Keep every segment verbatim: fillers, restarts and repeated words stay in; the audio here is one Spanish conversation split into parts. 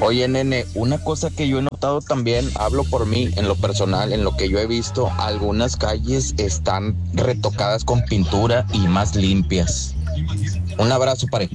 Oye, nene, una cosa que yo he notado también, hablo por mí, en lo personal, en lo que yo he visto, algunas calles están retocadas con pintura y más limpias. Un abrazo, pare.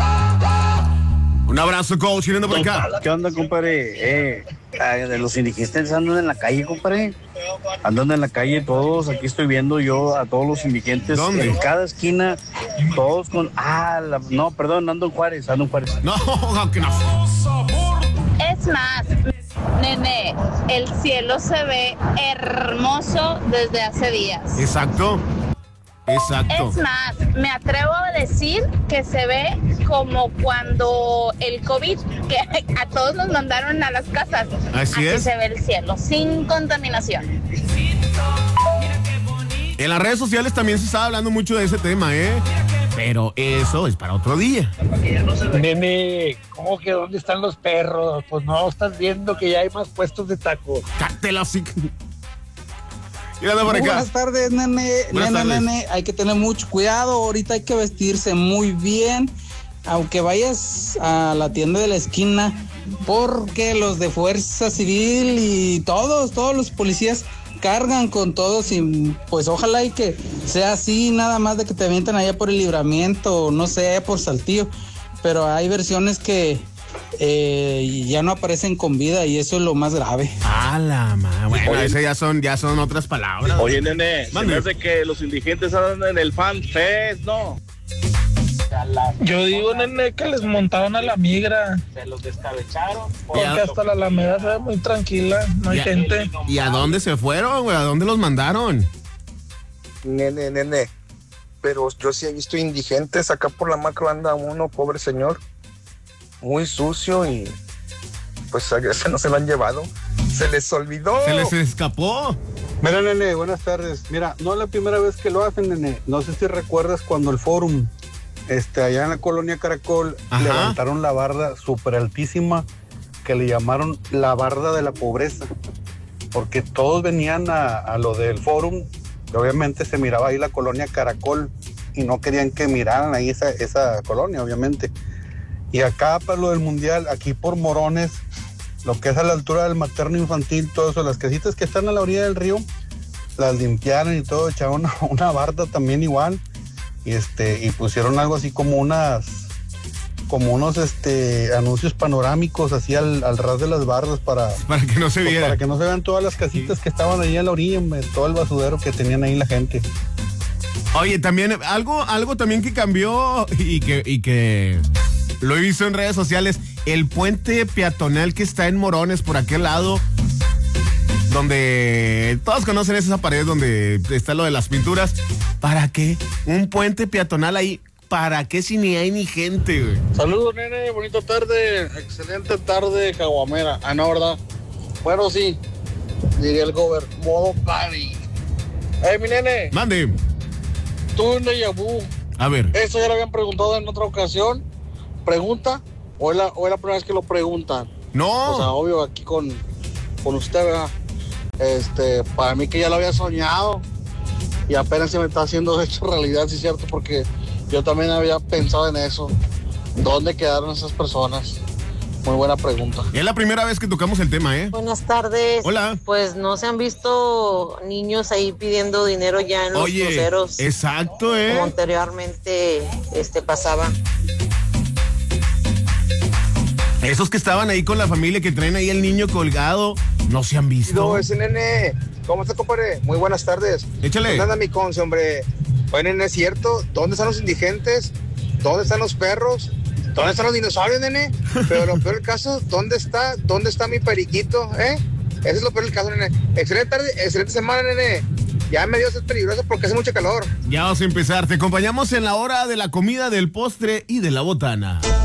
Un abrazo, coach, yendo por acá. ¿Qué onda, compadre? Eh, de los indigentes andan en la calle, compadre. Andan en la calle todos. Aquí estoy viendo yo a todos los indigentes. ¿Dónde? En cada esquina, todos con... Ah, la... no, perdón, ando en Juárez, ando en Juárez. No, que no. Es más, nene, el cielo se ve hermoso desde hace días. Exacto. Exacto. Es más, me atrevo a decir que se ve como cuando el COVID, que a todos nos mandaron a las casas. Así Así es. se ve el cielo, sin contaminación. En las redes sociales también se estaba hablando mucho de ese tema, ¿eh? Pero eso es para otro día. Nene, ¿cómo que dónde están los perros? Pues no, estás viendo que ya hay más puestos de tacos. Cátela así. Míralo por acá. Buenas tardes, nene. Buenas nene, tardes. nene, hay que tener mucho cuidado. Ahorita hay que vestirse muy bien. Aunque vayas a la tienda de la esquina, porque los de Fuerza Civil y todos, todos los policías cargan con todos y pues ojalá y que sea así, nada más de que te avientan allá por el Libramiento, no sé, por Saltillo. Pero hay versiones que eh, ya no aparecen con vida y eso es lo más grave. Ah, la ma. Bueno, Oye. esas ya son, ya son otras palabras. Oye, nene, se Mande. me hace que los indigentes andan en el fan fest, ¿no? Yo digo, nene, que les montaron a la migra. Se los descabecharon. Porque Ya. hasta la Alameda se ve muy tranquila, no hay Ya. gente. ¿Y a dónde se fueron, güey? ¿A dónde los mandaron? Nene, nene, pero yo sí he visto indigentes, acá por la macro anda uno, pobre señor, muy sucio y pues a ese no se lo han llevado, se les olvidó. Se les escapó. Mira, nene, buenas tardes. Mira, no es la primera vez que lo hacen, nene. No sé si recuerdas cuando el Fórum, este, allá en la colonia Caracol, Ajá. levantaron la barda súper altísima que le llamaron la barda de la pobreza. Porque todos venían a, a lo del Fórum. Y obviamente se miraba ahí la colonia Caracol y no querían que miraran ahí esa, esa colonia, obviamente. Y acá para lo del Mundial, aquí por Morones, lo que es a la altura del materno infantil, todo eso, las casitas que están a la orilla del río, las limpiaron y todo, echaron una, una barda también igual, y este, y pusieron algo así como unas, como unos este anuncios panorámicos así al, al ras de las bardas para, Para que no se pues, viera. para que no se vean todas las casitas que estaban ahí a la orilla, hombre, todo el basurero que tenían ahí la gente. Oye, también algo, algo también que cambió y que, y que lo he visto en redes sociales, el puente peatonal que está en Morones por aquel lado, donde todos conocen esa pared donde está lo de las pinturas. ¿Para qué? Un puente peatonal ahí, ¿para qué si ni hay ni gente, güey? Saludos, nene, bonita tarde, excelente tarde, caguamera. Ah, no, ¿verdad? Bueno, sí, diría el gober, modo party. Eh, mi nene, Mande. tú en déjà vu, A ver. eso ya lo habían preguntado en otra ocasión. ¿Pregunta? ¿O es la, o es la primera vez que lo preguntan? No. O sea, obvio, aquí con, con usted, ¿verdad? Este, para mí que ya lo había soñado y apenas se me está haciendo hecho realidad, sí es cierto, porque yo también había pensado en eso. ¿Dónde quedaron esas personas? Muy buena pregunta. Es la primera vez que tocamos el tema, ¿eh? Buenas tardes. Hola. Pues no se han visto niños ahí pidiendo dinero ya en los Oye, cruceros, exacto, ¿eh? como anteriormente este pasaba. Esos que estaban ahí con la familia, que traen ahí el niño colgado, no se han visto. No, ese nene, ¿cómo está, compadre? Muy buenas tardes. Échale. ¿Dónde anda mi conce, hombre? Oye, nene, ¿es cierto? ¿Dónde están los indigentes? ¿Dónde están los perros? ¿Dónde están los dinosaurios, nene? Pero lo peor del caso, ¿dónde está, dónde está mi periquito, eh? Ese es lo peor del caso, nene. Excelente tarde, excelente semana, nene. Ya me dio ser peligroso porque hace mucho calor. Ya vamos a empezar. Te acompañamos en la hora de la comida, del postre y de la botana.